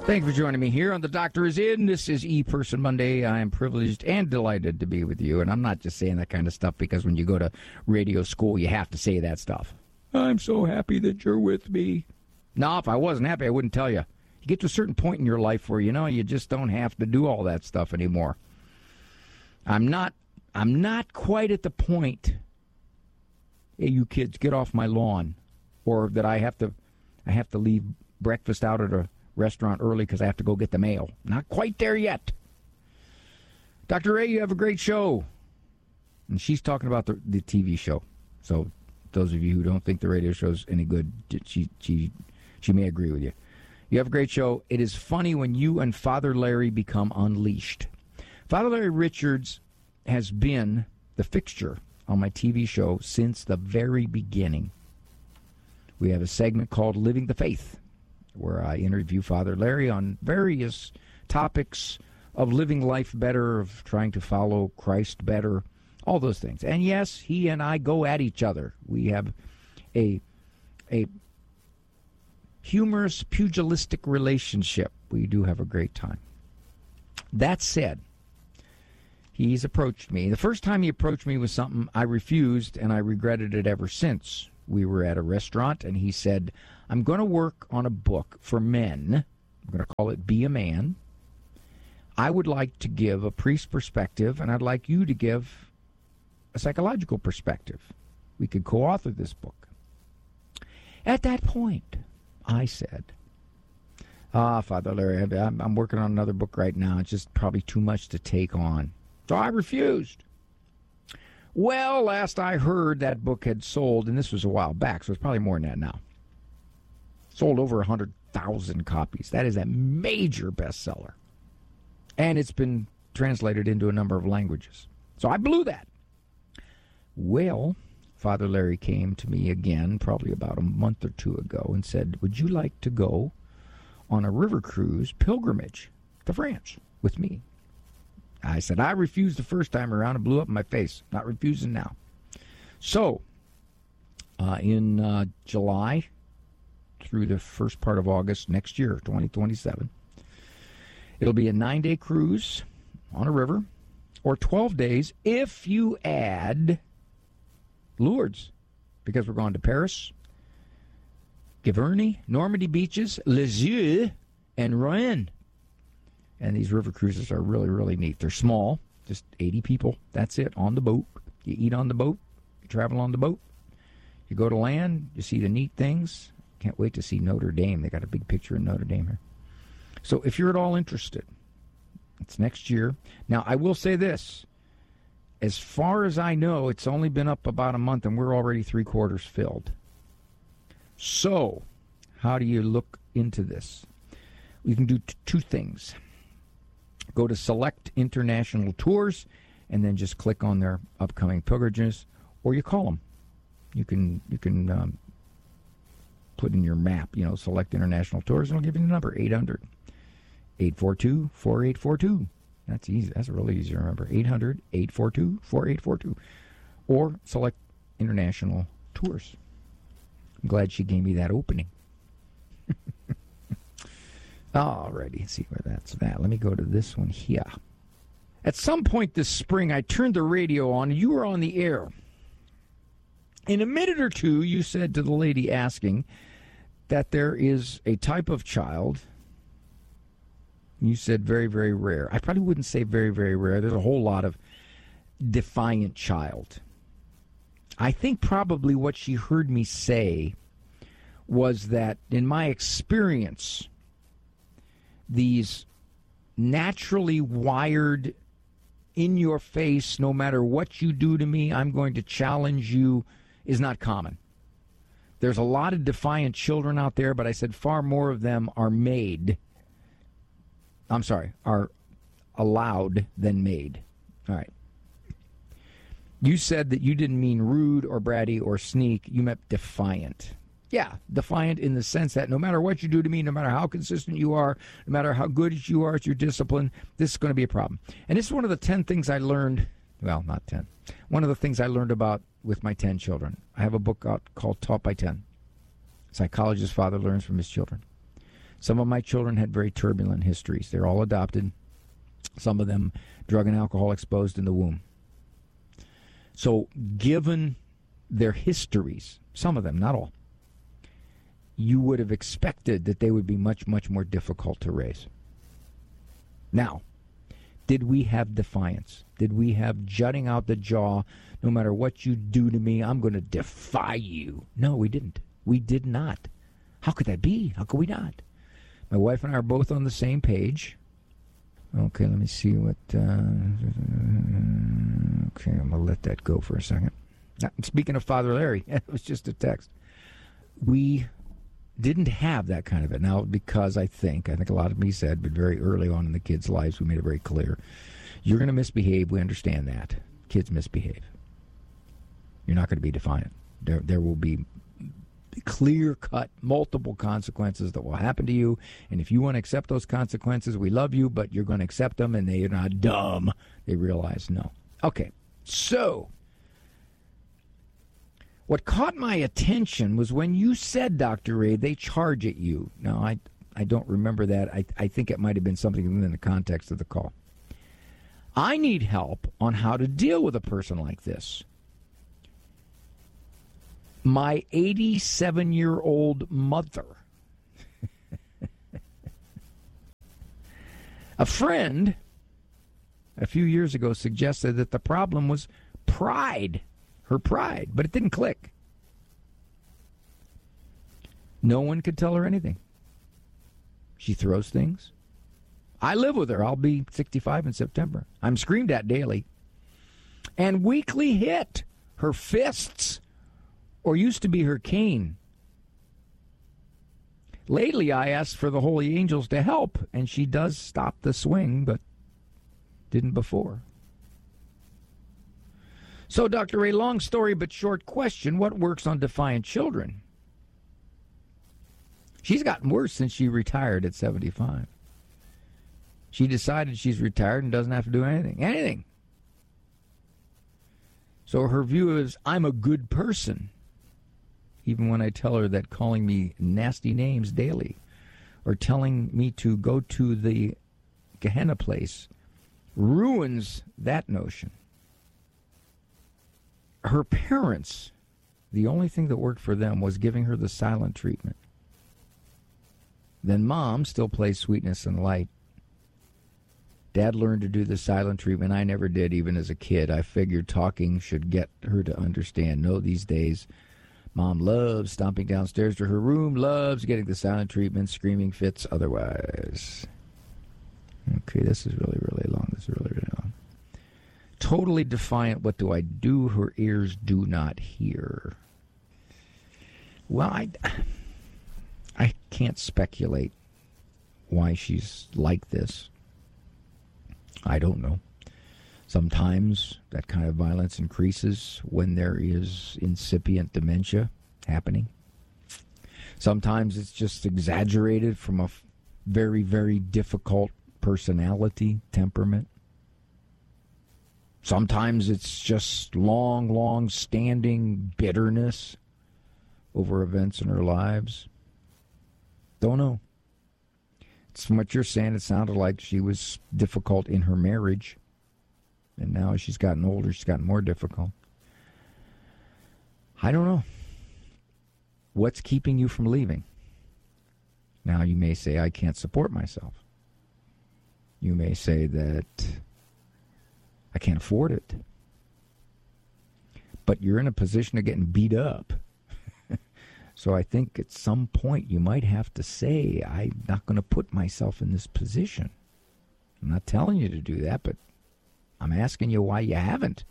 Thank you for joining me here on The Doctor Is In. This is E-Person Monday. I am privileged and delighted to be with you. And I'm not just saying that kind of stuff because when you go to radio school, you have to say that stuff. I'm so happy that you're with me. No, if I wasn't happy, I wouldn't tell you. You get to a certain point in your life where, you just don't have to do all that stuff anymore. I'm not quite at the point, hey, you kids, get off my lawn. Or that I have to leave breakfast out at a restaurant early because I have to go get the mail. Not quite there yet. Dr. Ray, you have a great show. And she's talking about the TV show. So those of you who don't think the radio show's any good, she may agree with you. You have a great show. It is funny when you and Father Larry become unleashed. Father Larry Richards has been the fixture on my TV show since the very beginning. We have a segment called Living the Faith, where I interview Father Larry on various topics of living life better, of trying to follow Christ better, all those things. And yes, he and I go at each other. We have a humorous, pugilistic relationship. We do have a great time. That said, he's approached me. The first time he approached me with something, I refused, and I regretted it ever since. We were at a restaurant, and he said, I'm going to work on a book for men. I'm going to call it Be a Man. I would like to give a priest perspective, and I'd like you to give a psychological perspective. We could co-author this book. At that point, I said, Father Larry, I'm working on another book right now. It's just probably too much to take on. So I refused. Well, last I heard, that book had sold, and this was a while back, so it's probably more than that now. Sold over 100,000 copies. That is a major bestseller. And it's been translated into a number of languages. So I blew that. Well, Father Larry came to me again, probably about a month or two ago, and said, would you like to go on a river cruise pilgrimage to France with me? I said, I refused the first time around and blew up in my face. Not refusing now. So, in July through the first part of August next year, 2027, it'll be a 9-day cruise on a river, or 12 days if you add Lourdes, because we're going to Paris, Giverny, Normandy beaches, Lisieux, and Rouen. And these river cruises are really, really neat. They're small, just 80 people. That's it, on the boat. You eat on the boat. You travel on the boat. You go to land. You see the neat things. Can't wait to see Notre Dame. They got a big picture of Notre Dame here. So if you're at all interested, it's next year. Now, I will say this. As far as I know, it's only been up about a month, and we're already 3/4 filled. So how do you look into this? You can do two things. Go to Select International Tours and then just click on their upcoming pilgrimages, or you call them. You can put in your map, Select International Tours, and it'll give you the number, 800-842-4842. That's easy. That's really easy to remember. 800-842-4842. Or Select International Tours. I'm glad she gave me that opening. Alrighty, see where that's at. Let me go to this one here. At some point this spring, I turned the radio on, and you were on the air. In a minute or two, you said to the lady asking that there is a type of child. You said very, very rare. I probably wouldn't say very, very rare. There's a whole lot of defiant child. I think probably what she heard me say was that, in my experience, these naturally wired, in your face, no matter what you do to me, I'm going to challenge you, is not common. There's a lot of defiant children out there, but I said far more of them are are allowed than made. All right. You said that you didn't mean rude or bratty or sneak. You meant defiant. Yeah, defiant in the sense that no matter what you do to me, no matter how consistent you are, no matter how good you are at your discipline, this is going to be a problem. And this is one of the 10 things I learned, well, not 10. One of the things I learned about with my 10 children. I have a book out called Taught by 10. Psychologist father learns from his children. Some of my children had very turbulent histories. They're all adopted. Some of them drug and alcohol exposed in the womb. So given their histories, some of them, not all, you would have expected that they would be much, much more difficult to raise. Now, did we have defiance? Did we have jutting out the jaw, no matter what you do to me, I'm going to defy you? No, we didn't. We did not. How could that be? How could we not? My wife and I are both on the same page. Okay, let me see what... okay, I'm going to let that go for a second. Speaking of Father Larry, it was just a text. We didn't have that kind of it. Now, because I think a lot of me said, but very early on in the kids' lives, we made it very clear. You're going to misbehave. We understand that. Kids misbehave. You're not going to be defiant. There will be clear-cut, multiple consequences that will happen to you. And if you want to accept those consequences, we love you, but you're going to accept them, and they're not dumb. They realize no. Okay, so what caught my attention was when you said, Dr. Ray, they charge at you. Now, I don't remember that. I think it might have been something within the context of the call. I need help on how to deal with a person like this. My 87-year-old mother. A friend a few years ago suggested that the problem was pride, her pride, but it didn't click. No one could tell her anything. She throws things. I live with her. I'll be 65 in September. I'm screamed at daily. And weekly hit. Her fists, or used to be her cane. Lately, I asked for the holy angels to help, and she does stop the swing, but didn't before. So, Dr. Ray, long story but short question, what works on defiant children? She's gotten worse since she retired at 75. She decided she's retired and doesn't have to do anything. Anything. So her view is, I'm a good person. Even when I tell her that calling me nasty names daily or telling me to go to the Gehenna place ruins that notion. Her parents, the only thing that worked for them was giving her the silent treatment. Then Mom still plays sweetness and light. Dad learned to do the silent treatment. I never did, even as a kid. I figured talking should get her to understand. No, these days, Mom loves stomping downstairs to her room, loves getting the silent treatment, screaming fits otherwise. Okay, this is really, really long. This is really, really long. Totally defiant. What do I do? Her ears do not hear. Well, I can't speculate why she's like this. I don't know. Sometimes that kind of violence increases when there is incipient dementia happening. Sometimes it's just exaggerated from a very, very difficult personality, temperament. Sometimes it's just long-standing bitterness over events in her lives. Don't know. From what you're saying, it sounded like she was difficult in her marriage. And now as she's gotten older, she's gotten more difficult. I don't know. What's keeping you from leaving? Now you may say, I can't support myself. You may say that I can't afford it. But you're in a position of getting beat up. So I think at some point you might have to say, I'm not going to put myself in this position. I'm not telling you to do that, but I'm asking you why you haven't.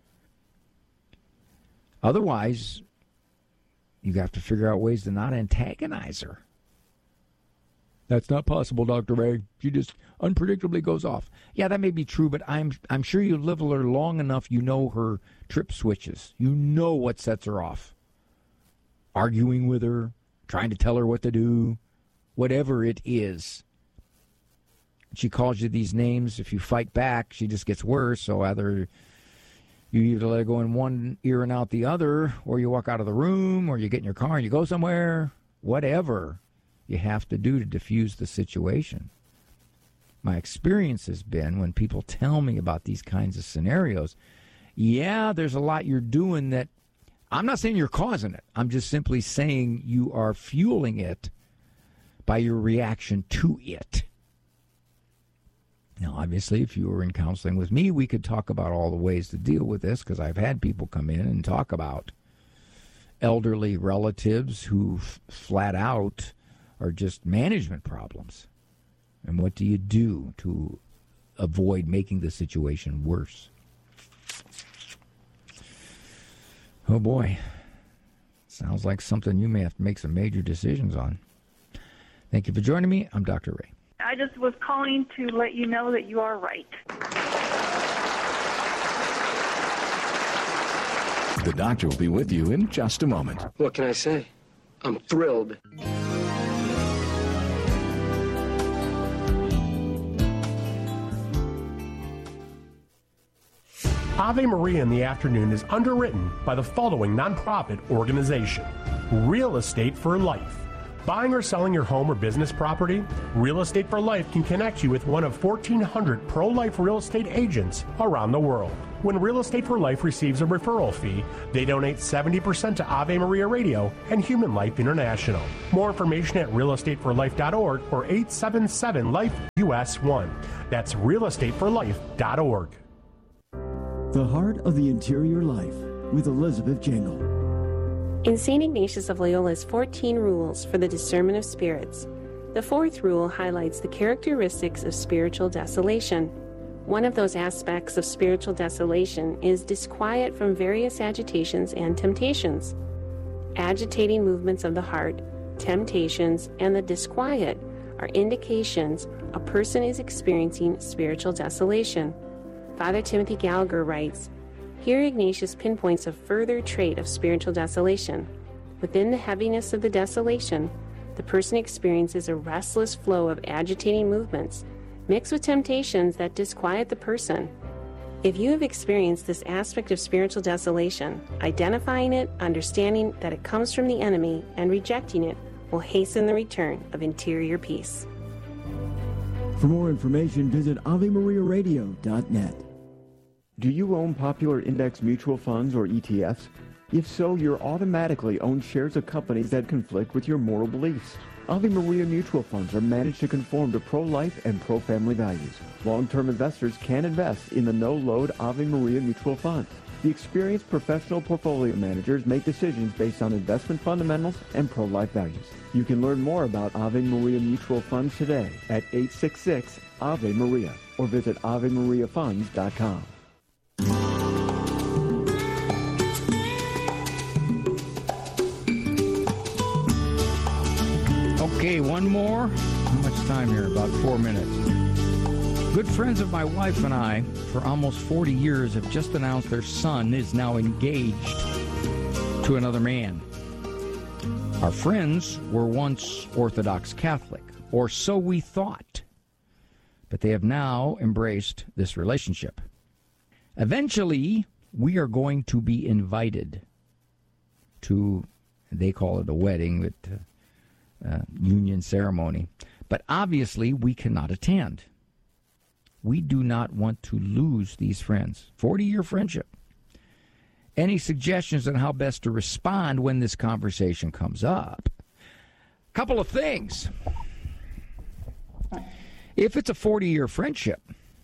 Otherwise, you have to figure out ways to not antagonize her. That's not possible, Dr. Ray. She just unpredictably goes off. Yeah, that may be true, but I'm sure you live with her long enough, you know her trip switches. You know what sets her off. Arguing with her, trying to tell her what to do, whatever it is. She calls you these names. If you fight back, she just gets worse. So either you either let her go in one ear and out the other, or you walk out of the room, or you get in your car and you go somewhere, whatever. you have to do to diffuse the situation. My experience has been when people tell me about these kinds of scenarios, yeah, there's a lot you're doing that I'm not saying you're causing it. I'm just simply saying you are fueling it by your reaction to it. Now, obviously, if you were in counseling with me, we could talk about all the ways to deal with this, because I've had people come in and talk about elderly relatives who flat out are just management problems. And what do you do to avoid making the situation worse? Oh boy, sounds like something you may have to make some major decisions on. Thank you for joining me. I'm Dr. Ray. I just was calling to let you know that you are right. The doctor will be with you in just a moment. What can I say? I'm thrilled. Ave Maria in the Afternoon is underwritten by the following nonprofit organization: Real Estate for Life. Buying or selling your home or business property? Real Estate for Life can connect you with one of 1,400 pro-life real estate agents around the world. When Real Estate for Life receives a referral fee, they donate 70% to Ave Maria Radio and Human Life International. More information at realestateforlife.org or 877-LIFE-US1. That's realestateforlife.org. The Heart of the Interior Life with Elizabeth Jangle. In St. Ignatius of Loyola's 14 Rules for the Discernment of Spirits, the fourth rule highlights the characteristics of spiritual desolation. One of those aspects of spiritual desolation is disquiet from various agitations and temptations. Agitating movements of the heart, temptations, and the disquiet are indications a person is experiencing spiritual desolation. Father Timothy Gallagher writes, "Here Ignatius pinpoints a further trait of spiritual desolation. Within the heaviness of the desolation, the person experiences a restless flow of agitating movements, mixed with temptations that disquiet the person. If you have experienced this aspect of spiritual desolation, identifying it, understanding that it comes from the enemy, and rejecting it will hasten the return of interior peace." For more information, visit AveMariaRadio.net. Do you own popular index mutual funds or ETFs? If so, you're automatically own shares of companies that conflict with your moral beliefs. Ave Maria mutual funds are managed to conform to pro-life and pro-family values. Long-term investors can invest in the no-load Ave Maria mutual funds. The experienced professional portfolio managers make decisions based on investment fundamentals and pro-life values. You can learn more about Ave Maria mutual funds today at 866 Ave Maria or visit AveMariaFunds.com. Okay, one more. How much time here? About 4 minutes. Good friends of my wife and I, for almost 40 years, have just announced their son is now engaged to another man. Our friends were once Orthodox Catholic, or so we thought, but they have now embraced this relationship. Eventually, we are going to be invited to, they call it a wedding, but union ceremony. But obviously, we cannot attend. We do not want to lose these friends. 40-year friendship. Any suggestions on how best to respond when this conversation comes up? Couple of things. If it's a 40-year friendship,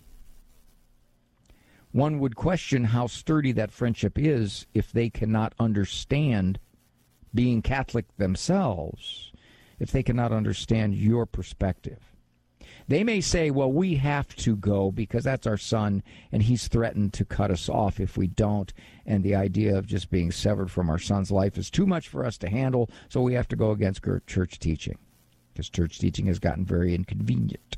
one would question how sturdy that friendship is if they cannot understand being Catholic themselves, if they cannot understand your perspective. They may say, well, we have to go because that's our son, and he's threatened to cut us off if we don't, and the idea of just being severed from our son's life is too much for us to handle, so we have to go against church teaching, because church teaching has gotten very inconvenient.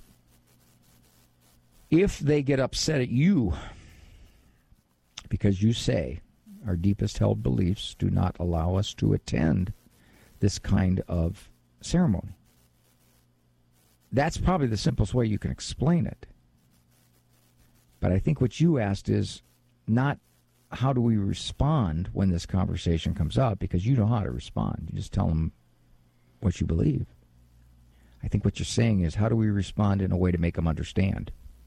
If they get upset at you because you say our deepest held beliefs do not allow us to attend this kind of ceremony, that's probably the simplest way you can explain it. But I think what you asked is not how do we respond when this conversation comes up, because you know how to respond. You just tell them what you believe. I think what you're saying is, how do we respond in a way to make them understand?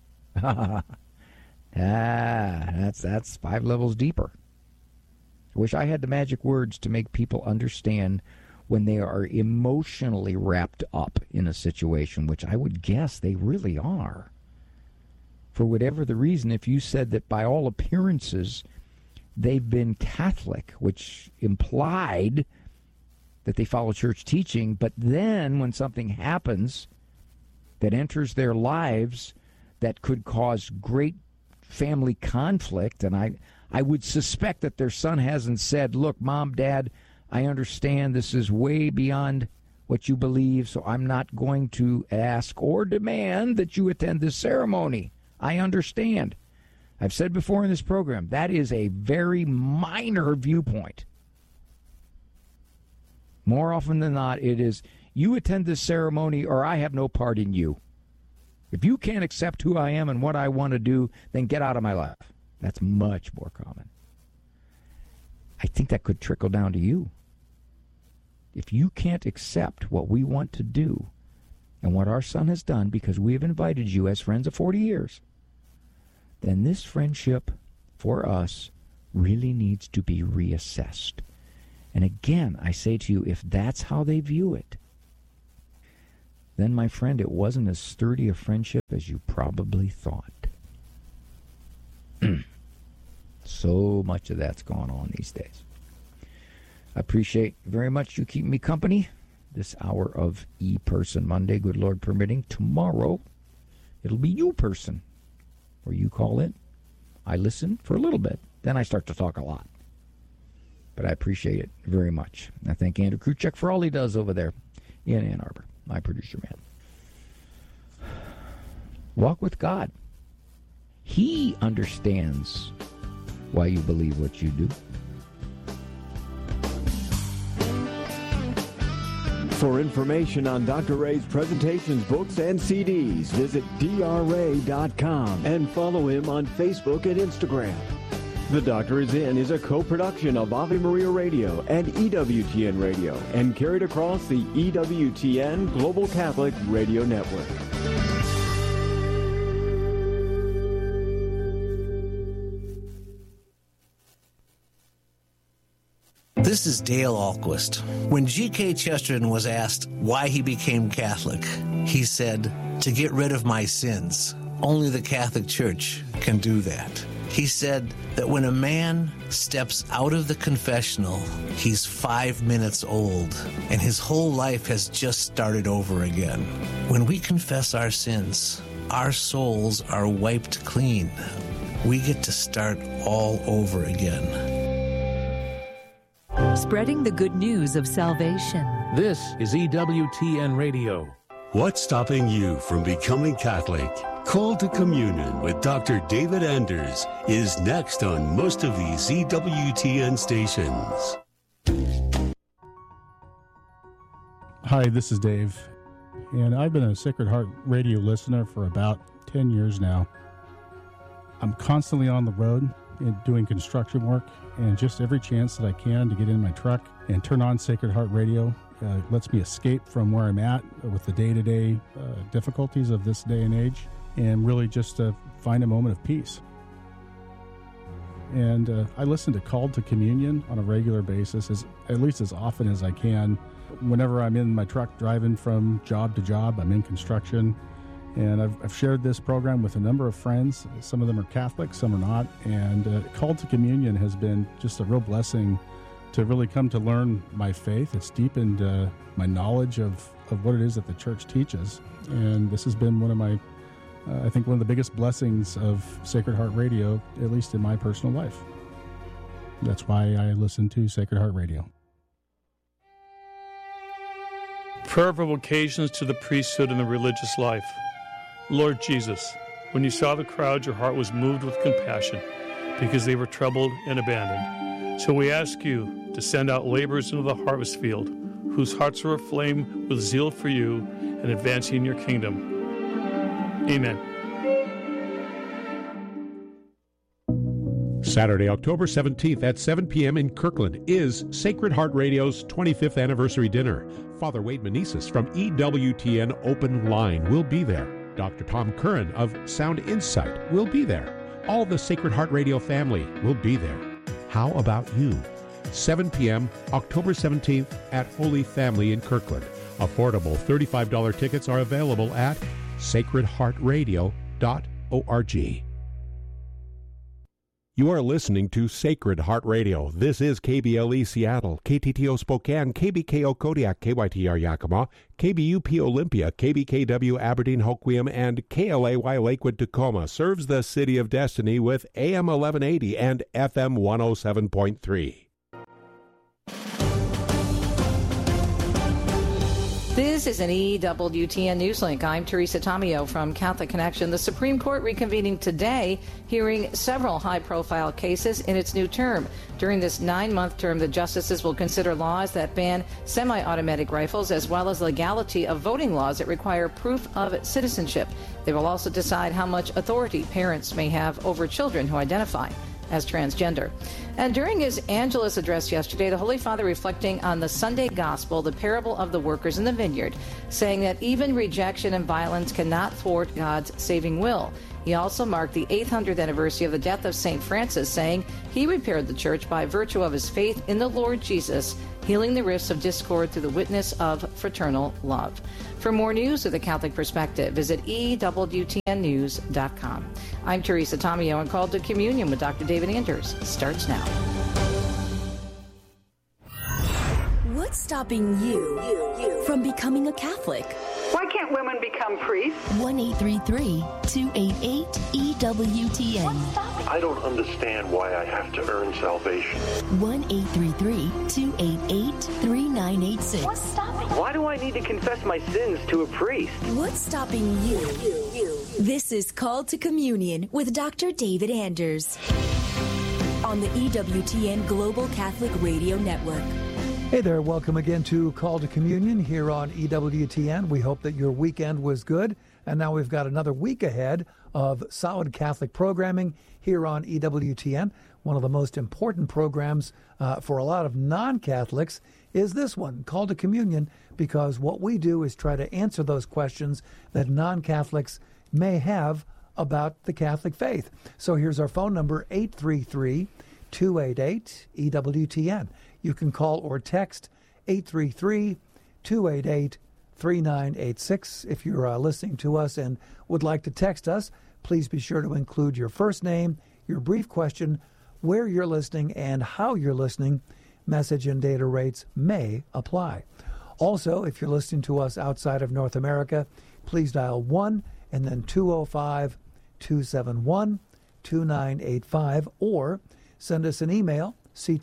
That's 5 levels deeper. I wish I had the magic words to make people understand when they are emotionally wrapped up in a situation, which I would guess they really are. For whatever the reason, if you said that by all appearances they've been Catholic, which implied that they follow church teaching, but then when something happens that enters their lives that could cause great family conflict, and I would suspect that their son hasn't said, look, Mom, Dad, I understand this is way beyond what you believe, so I'm not going to ask or demand that you attend this ceremony. I understand. I've said before in this program, that is a very minor viewpoint. More often than not, it is, you attend this ceremony or I have no part in you. If you can't accept who I am and what I want to do, then get out of my life. That's much more common. I think that could trickle down to you. If you can't accept what we want to do and what our son has done because we have invited you as friends of 40 years, then this friendship for us really needs to be reassessed. And again, I say to you, if that's how they view it, then, my friend, it wasn't as sturdy a friendship as you probably thought. So much of that's gone on these days. I appreciate very much you keeping me company this hour of E-Person Monday, good Lord permitting. Tomorrow, it'll be You-Person, where you call in. I listen for a little bit, then I start to talk a lot. But I appreciate it very much. I thank Andrew Kruchek for all he does over there in Ann Arbor, my producer man. Walk with God. He understands why you believe what you do. For information on Dr. Ray's presentations, books, and CDs, visit drray.com and follow him on Facebook and Instagram. The Doctor Is In is a co-production of Ave Maria Radio and EWTN Radio and carried across the EWTN Global Catholic Radio Network. This is Dale Ahlquist. When G.K. Chesterton was asked why he became Catholic, he said, "To get rid of my sins. Only the Catholic Church can do that." He said that when a man steps out of the confessional, he's 5 minutes old, and his whole life has just started over again. When we confess our sins, our souls are wiped clean. We get to start all over again. Spreading the good news of salvation. This is EWTN Radio. What's stopping you from becoming Catholic? Call to Communion with Dr. David Anders is next on most of these EWTN stations. Hi, this is Dave, and I've been a Sacred Heart Radio listener for about 10 years now. I'm constantly on the road and doing construction work, and just every chance that I can to get in my truck and turn on Sacred Heart Radio lets me escape from where I'm at with the day-to-day difficulties of this day and age, and really just find a moment of peace. And I listen to Called to Communion on a regular basis, at least as often as I can. Whenever I'm in my truck driving from job to job, I'm in construction. And I've shared this program with a number of friends. Some of them are Catholic, some are not. And Called to Communion has been just a real blessing to really come to learn my faith. It's deepened my knowledge of what it is that the church teaches. And this has been one of my I think one of the biggest blessings of Sacred Heart Radio, at least in my personal life. That's why I listen to Sacred Heart Radio. Prayer of vocations to the priesthood and the religious life. Lord Jesus, when you saw the crowd, your heart was moved with compassion because they were troubled and abandoned. So we ask you to send out laborers into the harvest field whose hearts are aflame with zeal for you and advancing your kingdom. Amen. Saturday, October 17th at 7 p.m. in Kirkland is Sacred Heart Radio's 25th anniversary dinner. Father Wade Meneses from EWTN Open Line will be there. Dr. Tom Curran of Sound Insight will be there. All the Sacred Heart Radio family will be there. How about you? 7 p.m., October 17th at Holy Family in Kirkland. Affordable $35 tickets are available at sacredheartradio.org. You are listening to Sacred Heart Radio. This is KBLE Seattle, KTTO Spokane, KBKO Kodiak, KYTR Yakima, KBUP Olympia, KBKW Aberdeen Hoquiam, and KLAY Lakewood Tacoma. Serves the City of Destiny with AM 1180 and FM 107.3. This is an EWTN Newslink. I'm Teresa Tomeo from Catholic Connection. The Supreme Court reconvening today, hearing several high-profile cases in its new term. During this 9-month term, the justices will consider laws that ban semi-automatic rifles, as well as legality of voting laws that require proof of citizenship. They will also decide how much authority parents may have over children who identify as transgender. And during his Angelus address yesterday, the Holy Father reflecting on the Sunday Gospel, the parable of the workers in the vineyard, saying that even rejection and violence cannot thwart God's saving will. He also marked the 800th anniversary of the death of St. Francis, saying he repaired the church by virtue of his faith in the Lord Jesus, healing the rifts of discord through the witness of fraternal love. For more news with a Catholic perspective, visit EWTNnews.com. I'm Teresa Tomeo, and Called to Communion with Dr. David Anders starts now. What's stopping you from becoming a Catholic? Why can't women become priests? 1-833-288-EWTN. I don't understand why I have to earn salvation. 1-833-288-3986. What's stopping? Why do I need to confess my sins to a priest? What's stopping you? This is Called to Communion with Dr. David Anders on the EWTN Global Catholic Radio Network. Hey there, welcome again to Call to Communion here on EWTN. We hope that your weekend was good, and now we've got another week ahead of solid Catholic programming here on EWTN. One of the most important programs for a lot of non-Catholics is this one, Call to Communion, because what we do is try to answer those questions that non-Catholics may have about the Catholic faith. So here's our phone number, 833-288-EWTN. You can call or text 833-288-3986. If you're listening to us and would like to text us, please be sure to include your first name, your brief question, where you're listening, and how you're listening. Message and data rates may apply. Also, if you're listening to us outside of North America, please dial 1 and then 205-271-2985, or send us an email,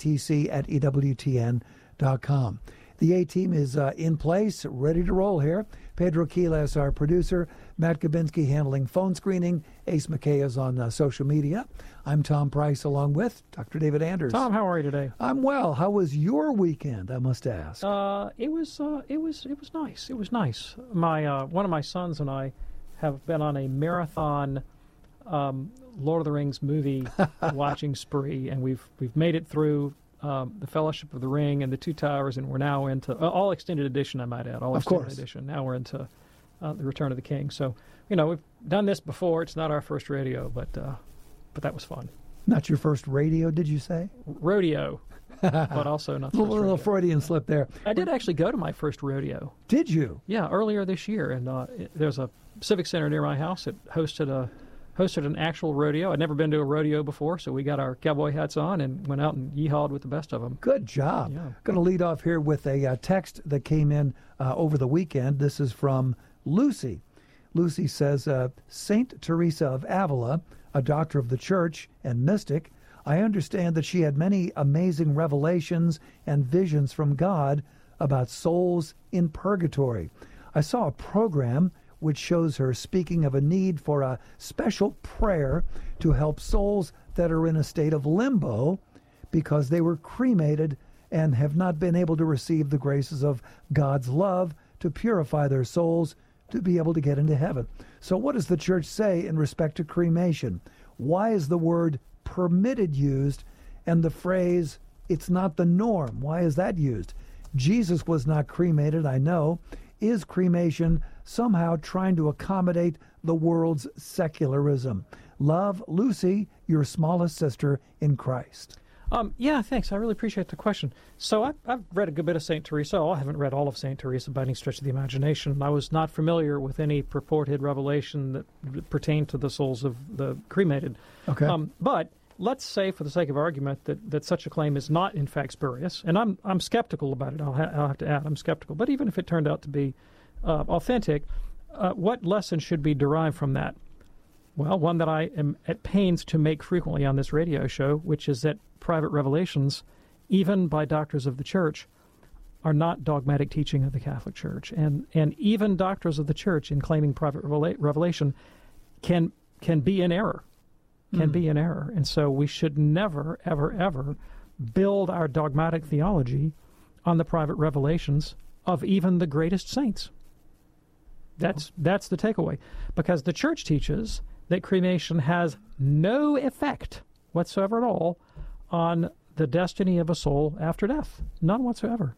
ctc@ewtn.com. The A-team is in place, ready to roll here. Pedro Quiles, our producer. Matt Gabinski handling phone screening. Ace McKay is on social media. I'm Tom Price along with Dr. David Anders. Tom, how are you today? I'm well. How was your weekend, I must ask? It was nice. It was nice. My one of my sons and I have been on a marathon Lord of the Rings movie watching spree, and we've made it through the Fellowship of the Ring and the Two Towers, and we're now into all extended edition, I might add, all extended edition. Now we're into the Return of the King. So, we've done this before. It's not our first rodeo, but that was fun. Not your first radio, did you say? Rodeo, but also not the first little Freudian slip there. I did actually go to my first rodeo. Did you? Yeah, earlier this year, and there's a civic center near my house that hosted an actual rodeo. I'd never been to a rodeo before, so we got our cowboy hats on and went out and yeehawed with the best of them. Good job. Yeah. Going to lead off here with a text that came in over the weekend. This is from Lucy. Lucy says, Saint Teresa of Avila, a doctor of the church and mystic, I understand that she had many amazing revelations and visions from God about souls in purgatory. I saw a program which shows her speaking of a need for a special prayer to help souls that are in a state of limbo because they were cremated and have not been able to receive the graces of God's love to purify their souls to be able to get into heaven. So what does the church say in respect to cremation? Why is the word permitted used, and the phrase, it's not the norm? Why is that used? Jesus was not cremated, I know. Is cremation somehow trying to accommodate the world's secularism? Love, Lucy, your smallest sister in Christ. Yeah, thanks. I really appreciate the question. So I've read a good bit of St. Teresa. I haven't read all of St. Teresa by any stretch of the imagination. I was not familiar with any purported revelation that pertained to the souls of the cremated. Okay. But let's say, for the sake of argument, that such a claim is not, in fact, spurious. And I'm skeptical about it. I'll have to add, I'm skeptical. But even if it turned out to be authentic, what lesson should be derived from that? Well, one that I am at pains to make frequently on this radio show, which is that private revelations, even by doctors of the Church, are not dogmatic teaching of the Catholic Church. And even doctors of the Church, in claiming private revelation, can be in error. Be in error. And so we should never, ever, ever build our dogmatic theology on the private revelations of even the greatest saints. That's the takeaway. Because the Church teaches that cremation has no effect whatsoever at all on the destiny of a soul after death. None whatsoever.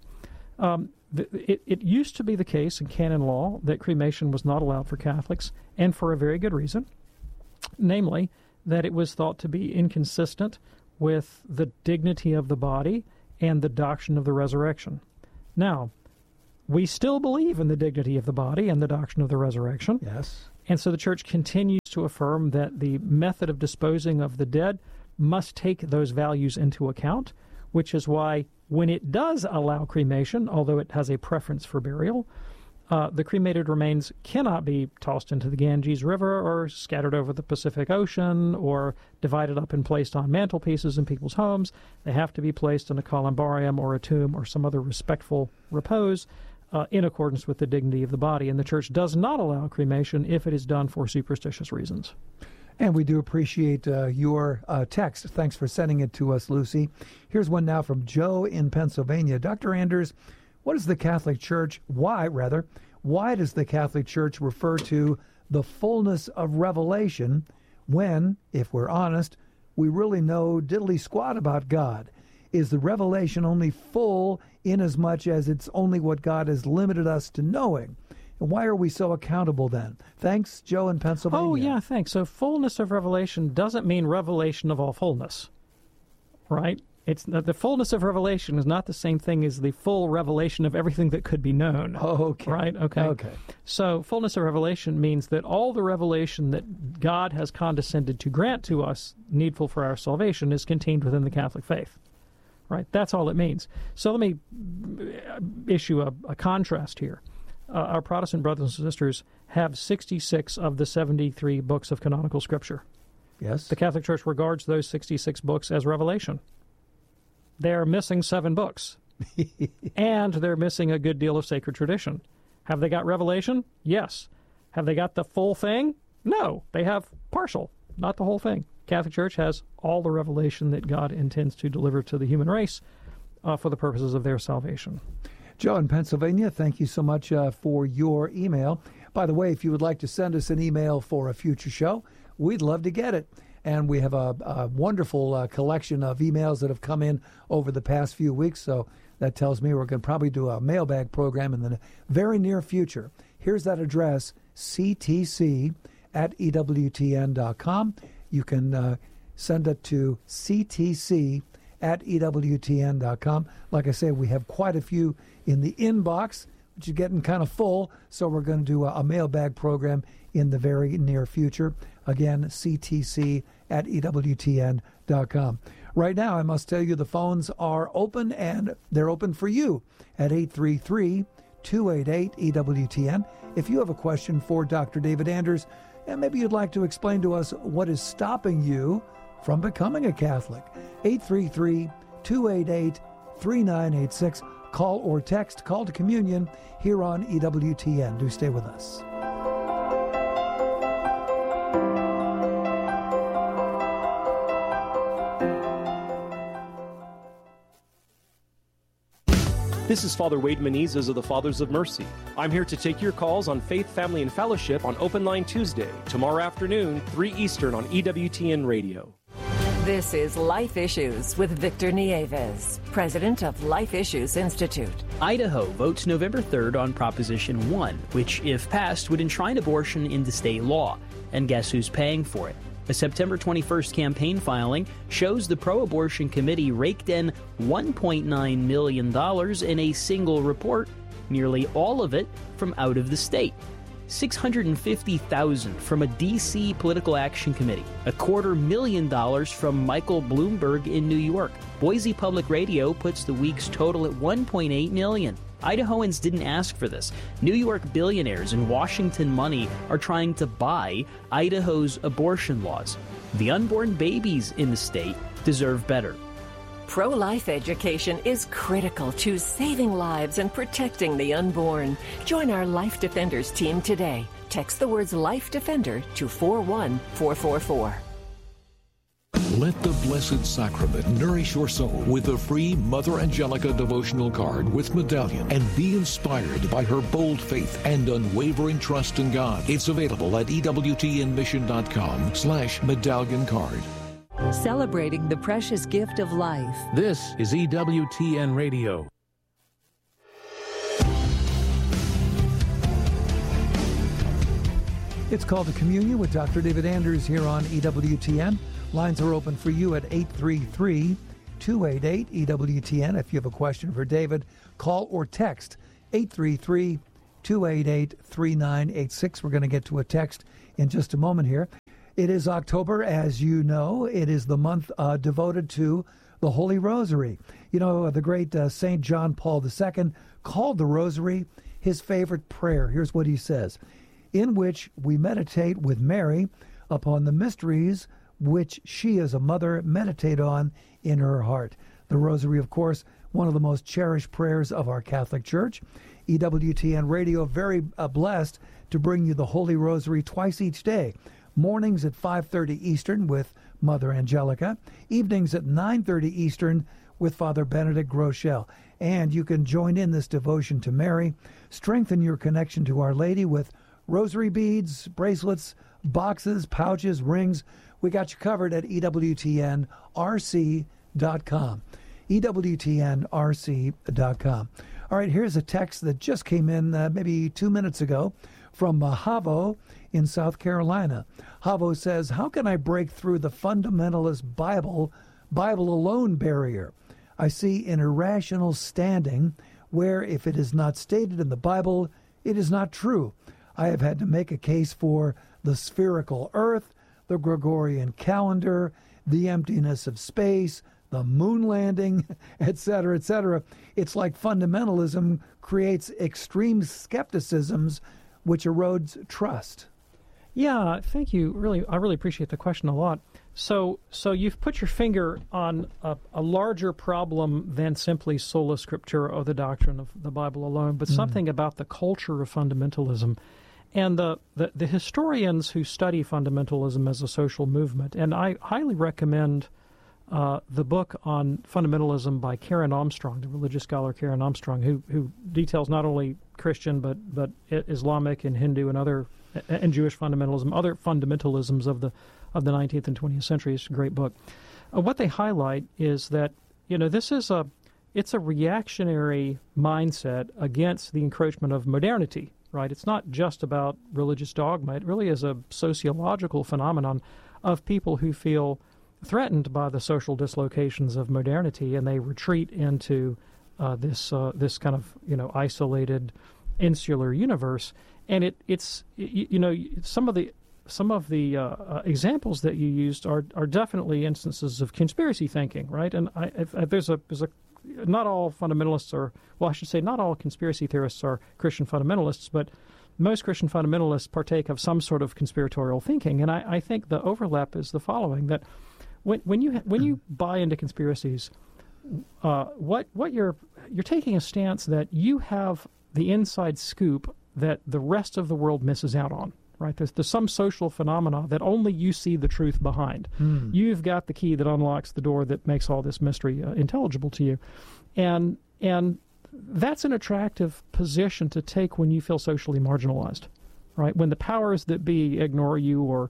It used to be the case in canon law that cremation was not allowed for Catholics, and for a very good reason, namely that it was thought to be inconsistent with the dignity of the body and the doctrine of the resurrection. Now, we still believe in the dignity of the body and the doctrine of the resurrection. Yes. And so the Church continues to affirm that the method of disposing of the dead must take those values into account, which is why when it does allow cremation, although it has a preference for burial, the cremated remains cannot be tossed into the Ganges River or scattered over the Pacific Ocean or divided up and placed on mantelpieces in people's homes. They have to be placed in a columbarium or a tomb or some other respectful repose in accordance with the dignity of the body. And the Church does not allow cremation if it is done for superstitious reasons. And we do appreciate your text. Thanks for sending it to us, Lucy. Here's one now from Joe in Pennsylvania. Dr. Anders, what is the Catholic Church, why does the Catholic Church refer to the fullness of revelation when, if we're honest, we really know diddly squat about God? Is the revelation only full inasmuch as it's only what God has limited us to knowing? And why are we so accountable then? Thanks, Joe in Pennsylvania. Oh, yeah, thanks. So fullness of revelation doesn't mean revelation of all fullness, right? It's the fullness of revelation is not the same thing as the full revelation of everything that could be known. Oh, okay. Right? Okay. So fullness of revelation means that all the revelation that God has condescended to grant to us, needful for our salvation, is contained within the Catholic faith. Right? That's all it means. So let me issue a contrast here. Our Protestant brothers and sisters have 66 of the 73 books of canonical Scripture. Yes. The Catholic Church regards those 66 books as revelation. They're missing 7 books, and they're missing a good deal of sacred tradition. Have they got revelation? Yes. Have they got the full thing? No. They have partial, not the whole thing. Catholic Church has all the revelation that God intends to deliver to the human race for the purposes of their salvation. Joe in Pennsylvania, thank you so much for your email. By the way, if you would like to send us an email for a future show, we'd love to get it. And we have a wonderful collection of emails that have come in over the past few weeks, so that tells me we're going to probably do a mailbag program in the very near future. Here's that address, ctc@ewtn.com. You can send it to ctc@ewtn.com. Like I say, we have quite a few in the inbox, which is getting kind of full, so we're going to do a mailbag program in the very near future. Again, ctc@ewtn.com. Right now, I must tell you the phones are open, and they're open for you at 833-288-EWTN. If you have a question for Dr. David Anders, and maybe you'd like to explain to us what is stopping you from becoming a Catholic, 833-288-3986. Call or text Call to Communion here on EWTN. Do stay with us. This is Father Wade Menezes of the Fathers of Mercy. I'm here to take your calls on Faith, Family, and Fellowship on Open Line Tuesday, tomorrow afternoon, 3 Eastern on EWTN Radio. This is Life Issues with Victor Nieves, president of Life Issues Institute. Idaho votes November 3rd on Proposition 1, which, if passed, would enshrine abortion into state law. And guess who's paying for it? A September 21st campaign filing shows the pro-abortion committee raked in $1.9 million in a single report, nearly all of it from out of the state. $650,000 from a D.C. political action committee, $250,000 from Michael Bloomberg in New York. Boise Public Radio puts the week's total at $1.8 million. Idahoans didn't ask for this. New York billionaires and Washington money are trying to buy Idaho's abortion laws. The unborn babies in the state deserve better. Pro-life education is critical to saving lives and protecting the unborn. Join our Life Defenders team today. Text the words Life Defender to 41444. Let the Blessed Sacrament nourish your soul with the free Mother Angelica devotional card with medallion, and be inspired by her bold faith and unwavering trust in God. It's available at EWTNmission.com/medallion card. Celebrating the precious gift of life. This is EWTN Radio. It's Called to Communion with Dr. David Anders here on EWTN. Lines are open for you at 833-288-EWTN. If you have a question for David, call or text 833-288-3986. We're going to get to a text in just a moment here. It is October, as you know. It is the month devoted to the Holy Rosary. You know, the great St. John Paul II called the Rosary his favorite prayer. Here's what he says: in which we meditate with Mary upon the mysteries which she as a mother meditate on in her heart. The Rosary, of course, one of the most cherished prayers of our Catholic Church. EWTN Radio, very blessed to bring you the Holy Rosary twice each day. Mornings at 5:30 Eastern with Mother Angelica. Evenings at 9:30 Eastern with Father Benedict Groeschel. And you can join in this devotion to Mary. Strengthen your connection to Our Lady with rosary beads, bracelets, boxes, pouches, rings. We got you covered at EWTNRC.com. EWTNRC.com. All right, here's a text that just came in maybe 2 minutes ago from Havo in South Carolina. Havo says, how can I break through the fundamentalist Bible alone barrier? I see an irrational standing where if it is not stated in the Bible, it is not true. I have had to make a case for the spherical earth, the Gregorian calendar, the emptiness of space, the moon landing, etc., etc. It's like fundamentalism creates extreme skepticisms, which erodes trust. Yeah, thank you. I really appreciate the question a lot. So you've put your finger on a larger problem than simply sola scriptura, or the doctrine of the Bible alone, but something about the culture of fundamentalism. And the historians who study fundamentalism as a social movement, and I highly recommend the book on fundamentalism by Karen Armstrong, the religious scholar Karen Armstrong, who details not only Christian but Islamic and Hindu and other and Jewish fundamentalism, other fundamentalisms of the 19th and 20th century. It's a great book. What they highlight is that it's a reactionary mindset against the encroachment of modernity. Right? It's not just about religious dogma. It really is a sociological phenomenon of people who feel threatened by the social dislocations of modernity, and they retreat into this kind of isolated, insular universe. And it's some of the examples that you used are definitely instances of conspiracy thinking, right? And there's a not all fundamentalists are, well, I should say not all conspiracy theorists are Christian fundamentalists, but most Christian fundamentalists partake of some sort of conspiratorial thinking. And I think the overlap is the following, that when you buy into conspiracies, what you're taking a stance that you have the inside scoop that the rest of the world misses out on. Right? There's some social phenomena that only you see the truth behind. You've got the key that unlocks the door that makes all this mystery intelligible to you. And that's an attractive position to take when you feel socially marginalized, right? When the powers that be ignore you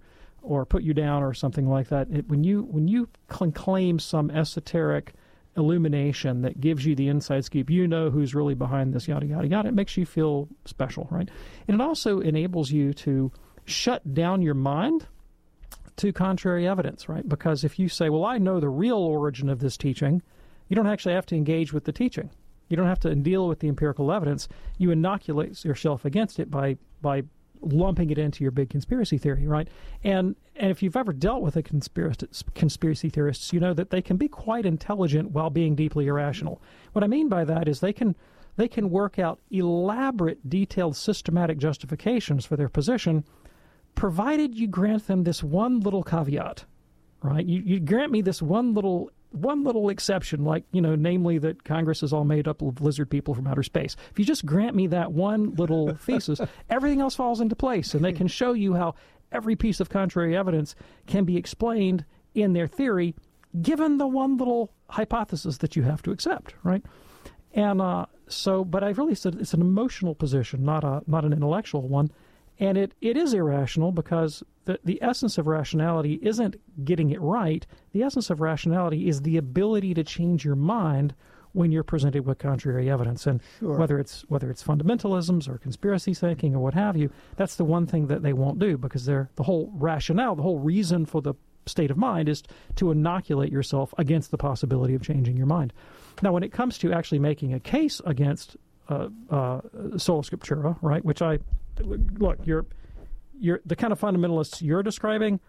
or put you down or something like that. When you claim some esoteric illumination that gives you the inside scoop, you know who's really behind this, yada, yada, yada. It makes you feel special, right? And it also enables you to shut down your mind to contrary evidence, right? Because if you say, well, I know the real origin of this teaching, you don't actually have to engage with the teaching. You don't have to deal with the empirical evidence. You inoculate yourself against it by lumping it into your big conspiracy theory, right? And if you've ever dealt with a conspiracy theorists, you know that they can be quite intelligent while being deeply irrational. What I mean by that is they can work out elaborate, detailed, systematic justifications for their position, provided you grant them this one little caveat, right? You grant me this one little exception, like, namely that Congress is all made up of lizard people from outer space. If you just grant me that one little thesis, everything else falls into place, and they can show you how every piece of contrary evidence can be explained in their theory, given the one little hypothesis that you have to accept, right? And but I've really said it's an emotional position, not an intellectual one. And it is irrational because the essence of rationality isn't getting it right. The essence of rationality is the ability to change your mind when you're presented with contrary evidence. And whether it's fundamentalisms or conspiracy thinking or what have you, that's the one thing that they won't do, because the whole rationale, the whole reason for the state of mind is to inoculate yourself against the possibility of changing your mind. Now, when it comes to actually making a case against sola scriptura, right, which look, you're the kind of fundamentalists you're describing